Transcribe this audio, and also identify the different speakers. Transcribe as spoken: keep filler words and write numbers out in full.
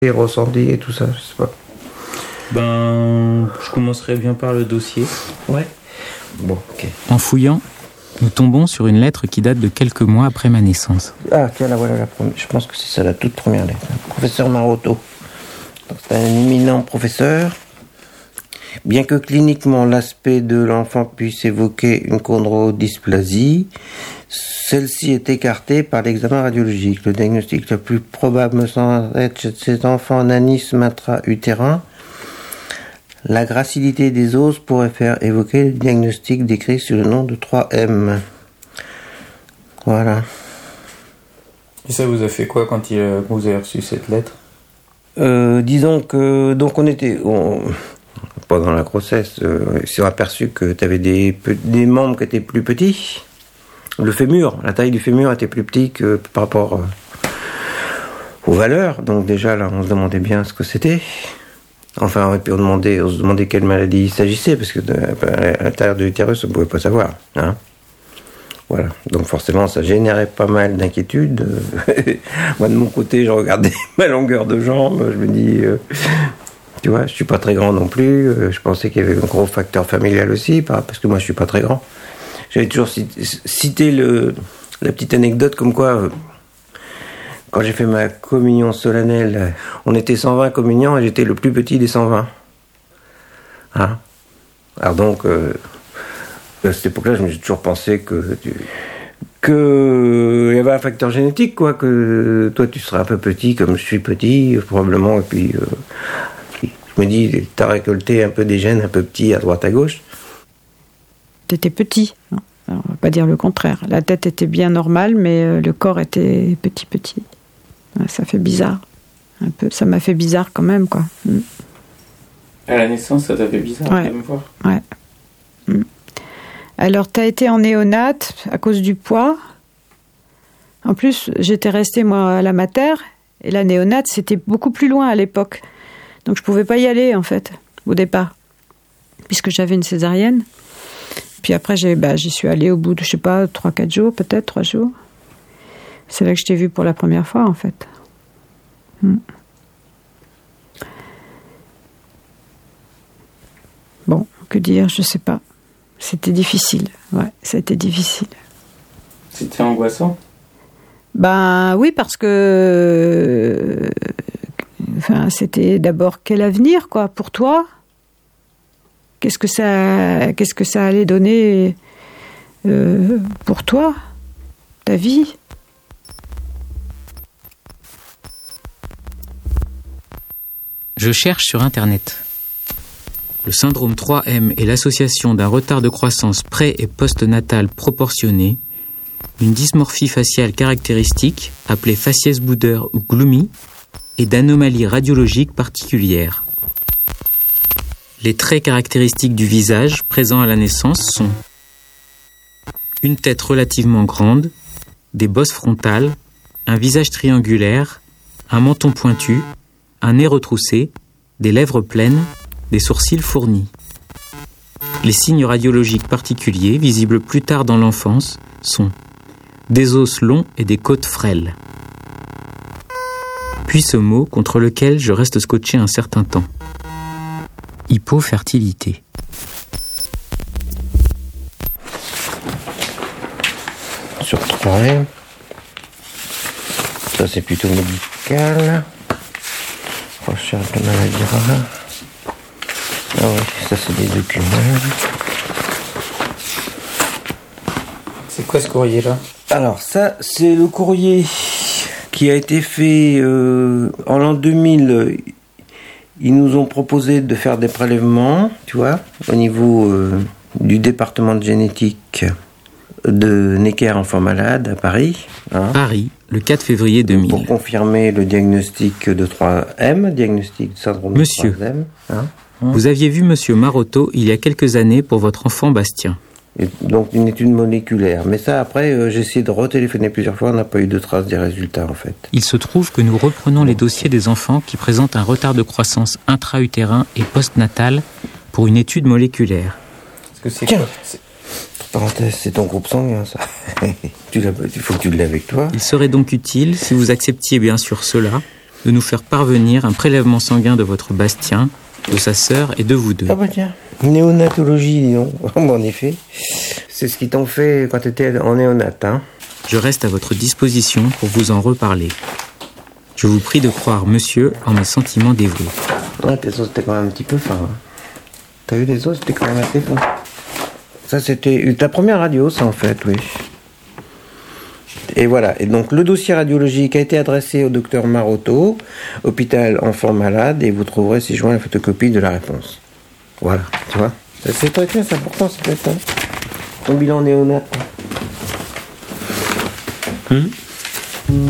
Speaker 1: et ressenti et tout ça, je sais pas.
Speaker 2: Ben, je commencerai bien par le dossier.
Speaker 1: Ouais. Bon, ok.
Speaker 3: En fouillant, nous tombons sur une lettre qui date de quelques mois après ma naissance.
Speaker 1: Ah, tiens, là, voilà la première. Je pense que c'est ça, la toute première lettre. Professeur Maroto. Donc, c'est un éminent professeur. Bien que cliniquement l'aspect de l'enfant puisse évoquer une chondrodysplasie, celle-ci est écartée par l'examen radiologique. Le diagnostic le plus probable me semble être chez cet enfant un anisme intra-utérin. La gracilité des os pourrait faire évoquer le diagnostic décrit sous le nom de trois M. Voilà.
Speaker 2: Et ça vous a fait quoi quand, il, quand vous avez reçu cette lettre ?
Speaker 1: euh, Disons que donc on était on, pendant la grossesse, euh, on s'est aperçu que tu avais des, des membres qui étaient plus petits. Le fémur, la taille du fémur était plus petit que par rapport euh, aux valeurs. Donc déjà là, on se demandait bien ce que c'était. Enfin, et puis on, demandait, on se demandait quelle maladie il s'agissait, parce que de, à l'intérieur de l'utérus, on ne pouvait pas savoir. Hein. Voilà. Donc forcément, ça générait pas mal d'inquiétudes. Moi, de mon côté, je regardais ma longueur de jambe. Je me dis, euh, tu vois, je suis pas très grand non plus. Je pensais qu'il y avait un gros facteur familial aussi, parce que moi, je suis pas très grand. J'avais toujours cité, cité le, la petite anecdote comme quoi... Euh, Quand j'ai fait ma communion solennelle, on était cent vingt communiants et j'étais le plus petit des cent vingt. Hein? Alors donc, euh, à cette époque-là, je me suis toujours pensé que que il y avait un facteur génétique, quoi, que toi tu serais un peu petit comme je suis petit, probablement, et puis euh, je me dis, t'as récolté un peu des gènes un peu petits à droite à gauche.
Speaker 4: T'étais petit, hein. Alors, on va pas dire le contraire. La tête était bien normale, mais le corps était petit petit. Ça fait bizarre. Un peu. Ça m'a fait bizarre quand même, quoi. Mm.
Speaker 2: À la naissance, ça t'a fait bizarre,
Speaker 4: ouais.
Speaker 2: de me voir.
Speaker 4: Ouais. Mm. Alors, t'as été en néonate à cause du poids. En plus, j'étais restée, moi, à la mater. Et la néonate, c'était beaucoup plus loin à l'époque. Donc, je pouvais pas y aller, en fait, au départ. Puisque j'avais une césarienne. Puis après, j'ai, bah, j'y suis allée au bout de, je sais pas, trois quatre jours, peut-être, trois jours. C'est là que je t'ai vue pour la première fois, en fait. Hmm. Bon, que dire, je sais pas. C'était difficile, ouais, ça a été difficile.
Speaker 2: C'était angoissant ?
Speaker 4: Ben oui, parce que... Enfin, c'était d'abord quel avenir, quoi, pour toi ? Qu'est-ce que ça, qu'est-ce que ça allait donner euh, pour toi, ta vie ?
Speaker 3: Je cherche sur Internet. Le syndrome trois M est l'association d'un retard de croissance pré- et post-natal proportionné, une dysmorphie faciale caractéristique, appelée faciès Bouder ou gloomy, et d'anomalies radiologiques particulières. Les traits caractéristiques du visage présents à la naissance sont une tête relativement grande, des bosses frontales, un visage triangulaire, un menton pointu, un nez retroussé, des lèvres pleines, des sourcils fournis. Les signes radiologiques particuliers, visibles plus tard dans l'enfance, sont des os longs et des côtes frêles. Puis ce mot contre lequel je reste scotché un certain temps. Hypofertilité.
Speaker 1: Sur trois M. Ça c'est plutôt médical. Recherche de maladie rare. Ah oui, ça c'est des documents.
Speaker 2: C'est quoi ce courrier-là ?
Speaker 1: Alors ça, c'est le courrier qui a été fait euh, en l'an deux mille. Ils nous ont proposé de faire des prélèvements, tu vois, au niveau euh, du département de génétique de Necker Enfants Malades à Paris. Hein,
Speaker 3: Paris, le quatre février deux mille.
Speaker 1: Pour confirmer le diagnostic de trois M, diagnostic de syndrome
Speaker 3: Monsieur,
Speaker 1: de trois M. Hein.
Speaker 3: Vous aviez vu Monsieur Maroto il y a quelques années pour votre enfant Bastien.
Speaker 1: Et donc une étude moléculaire. Mais ça, après, euh, j'ai essayé de retéléphoner plusieurs fois, on n'a pas eu de traces des résultats, en fait.
Speaker 3: Il se trouve que nous reprenons les dossiers des enfants qui présentent un retard de croissance intra-utérin et post-natal pour une étude moléculaire.
Speaker 2: Est-ce que c'est
Speaker 1: Tiens,
Speaker 2: quoi c'est...
Speaker 1: parenthèse, c'est ton groupe sanguin, ça. tu l'as, il faut que tu l'aies avec toi.
Speaker 3: Il serait donc utile, si vous acceptiez bien sûr cela, de nous faire parvenir un prélèvement sanguin de votre Bastien, de sa sœur et de vous deux.
Speaker 1: Ah bah tiens, néonatologie, dis donc. En effet, c'est ce qu'ils t'ont fait quand tu étais en néonat, hein.
Speaker 3: Je reste à votre disposition pour vous en reparler. Je vous prie de croire, monsieur, en mes sentiments dévoués.
Speaker 1: Ah, tes os, c'était quand même un petit peu fin. Hein. T'as eu des os, c'était quand même assez fin. Ça, c'était ta première radio, ça, en fait, oui. Et voilà. Et donc, le dossier radiologique a été adressé au docteur Marotto, hôpital enfants malades, et vous trouverez, si joint, la photocopie de la réponse. Voilà, tu vois. C'est très bien, c'est important, c'est peut-être, hein. Ton bilan néonat. Hum